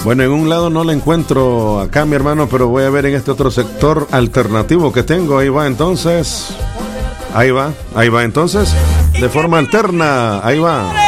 Bueno, en un lado no la encuentro acá, mi hermano, pero voy a ver en este otro sector alternativo que tengo. Ahí va entonces. Ahí va entonces. De forma alterna. Ahí va.